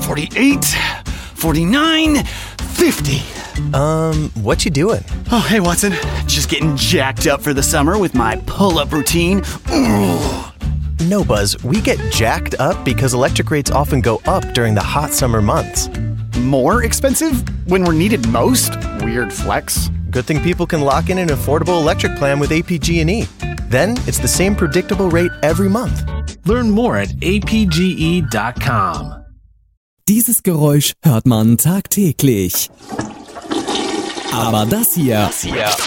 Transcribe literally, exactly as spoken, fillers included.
forty-eight, forty-nine, fifty. Um, what you doing? Oh, hey, Watson. Just getting jacked up for the summer with my pull-up routine. Ooh. No, Buzz, we get jacked up because electric rates often go up during the hot summer months. More expensive when we're needed most? Weird flex. Good thing people can lock in an affordable electric plan with A P G and E. Then it's the same predictable rate every month. Learn more at a p g e dot com. Dieses Geräusch hört man tagtäglich. Aber das hier, Das hier